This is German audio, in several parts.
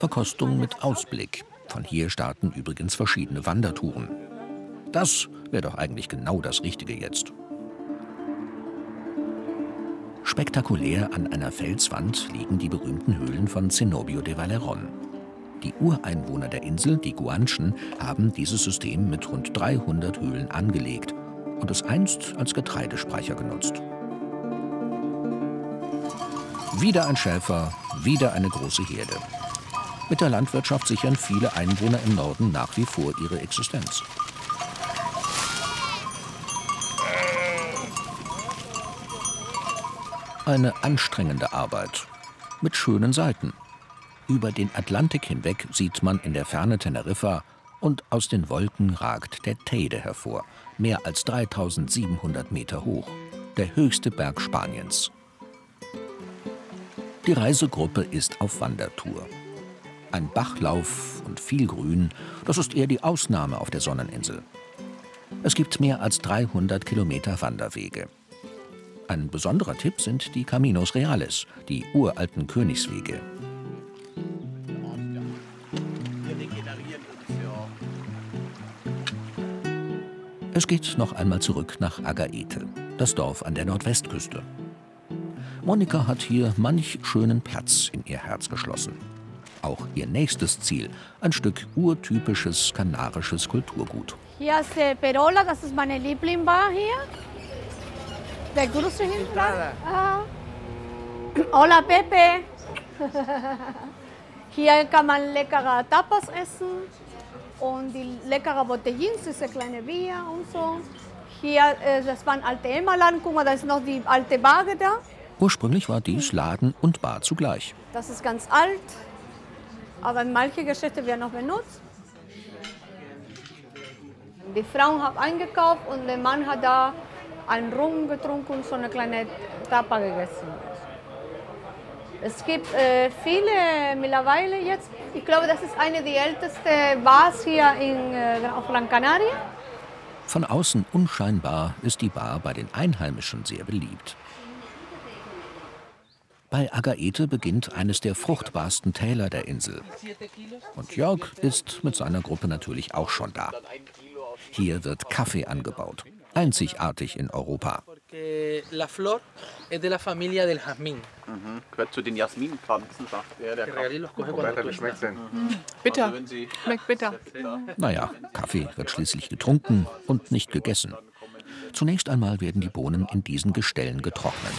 Verkostung mit Ausblick. Von hier starten übrigens verschiedene Wandertouren. Das wäre doch eigentlich genau das Richtige jetzt. Spektakulär an einer Felswand liegen die berühmten Höhlen von Cenobio de Valerón. Die Ureinwohner der Insel, die Guanchen, haben dieses System mit rund 300 Höhlen angelegt und es einst als Getreidespeicher genutzt. Wieder ein Schäfer, wieder eine große Herde. Mit der Landwirtschaft sichern viele Einwohner im Norden nach wie vor ihre Existenz. Eine anstrengende Arbeit mit schönen Seiten. Über den Atlantik hinweg sieht man in der Ferne Teneriffa und aus den Wolken ragt der Teide hervor, mehr als 3700 Meter hoch, der höchste Berg Spaniens. Die Reisegruppe ist auf Wandertour. Ein Bachlauf und viel Grün, das ist eher die Ausnahme auf der Sonneninsel. Es gibt mehr als 300 Kilometer Wanderwege. Ein besonderer Tipp sind die Caminos Reales, die uralten Königswege. Es geht noch einmal zurück nach Agaete, das Dorf an der Nordwestküste. Monika hat hier manch schönen Platz in ihr Herz geschlossen. Auch ihr nächstes Ziel, ein Stück urtypisches kanarisches Kulturgut. Hier ist der Perola, das ist meine Lieblingsbar hier. Der große hinten. Hola Pepe. Hier kann man leckere Tapas essen und die leckere Botellins, diese kleine Bier und so. Hier, das waren alte Emmerladen, guck mal, da ist noch die alte Bar da. Ursprünglich war dies Laden und Bar zugleich. Das ist ganz alt, aber manche Geschäfte werden noch benutzt. Die Frau hat eingekauft und der Mann hat da einen Rum getrunken und so eine kleine Tapa gegessen. Es gibt viele mittlerweile jetzt. Ich glaube, das ist eine der ältesten Bars hier auf Gran Canaria. Von außen unscheinbar ist die Bar bei den Einheimischen sehr beliebt. Bei Agaete beginnt eines der fruchtbarsten Täler der Insel. Und Jörg ist mit seiner Gruppe natürlich auch schon da. Hier wird Kaffee angebaut, einzigartig in Europa. La flor es de la familia del jazmín. Gehört zu den Jasminpflanzen, sagt er. Bitter. Also Schmeckt bitter. Naja, Kaffee wird schließlich getrunken und nicht gegessen. Zunächst einmal werden die Bohnen in diesen Gestellen getrocknet.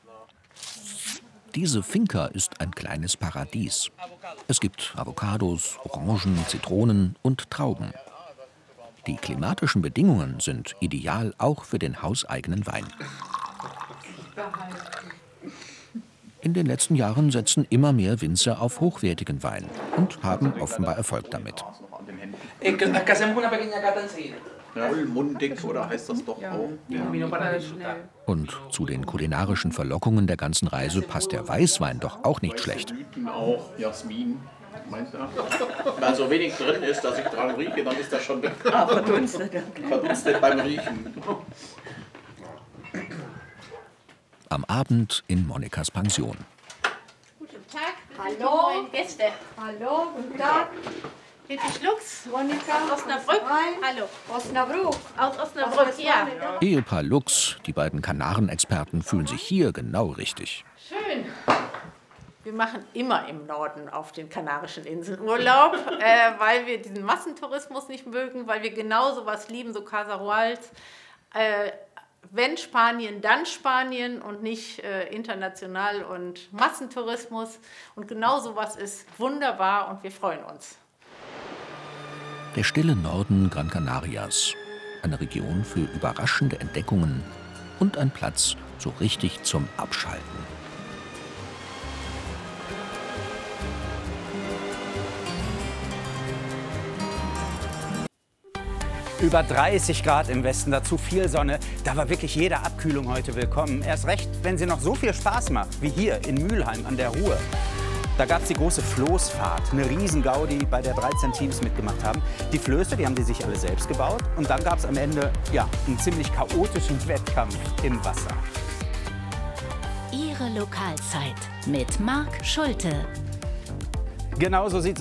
Diese Finca ist ein kleines Paradies. Es gibt Avocados, Orangen, Zitronen und Trauben. Die klimatischen Bedingungen sind ideal auch für den hauseigenen Wein. In den letzten Jahren setzen immer mehr Winzer auf hochwertigen Wein und haben offenbar Erfolg damit. Vollmundig, oder heißt das doch auch? Ja. Und zu den kulinarischen Verlockungen der ganzen Reise passt der Weißwein doch auch nicht schlecht. Auch Jasmin. Meinst du? Wenn so wenig drin ist, dass ich dran rieche, dann ist das schon weg. Verdunstet beim Riechen. Am Abend in Monikas Pension. Guten Tag, hallo, Gäste. Hallo, guten Tag. Bitte Schlucks, Monika, Osnabrück. Hallo. Osnabrück. Aus Osnabrück, ja. Ehepaar Lux, die beiden Kanarenexperten, fühlen sich hier genau richtig. Schön. Wir machen immer im Norden auf den Kanarischen Inseln Urlaub, weil wir diesen Massentourismus nicht mögen, weil wir genau sowas lieben, so Casa Ruals. Wenn Spanien, dann Spanien und nicht international und Massentourismus. Und genau sowas ist wunderbar und wir freuen uns. Der stille Norden Gran Canarias, eine Region für überraschende Entdeckungen und ein Platz so richtig zum Abschalten. Über 30 Grad im Westen, dazu viel Sonne. Da war wirklich jede Abkühlung heute willkommen. Erst recht, wenn sie noch so viel Spaß macht, wie hier in Mülheim an der Ruhr. Da gab es die große Floßfahrt, eine Riesen-Gaudi, bei der 13 Teams mitgemacht haben. Die Flöße, die haben die sich alle selbst gebaut. Und dann gab es am Ende ja, einen ziemlich chaotischen Wettkampf im Wasser. Ihre Lokalzeit mit Marc Schulte. Genau so sieht's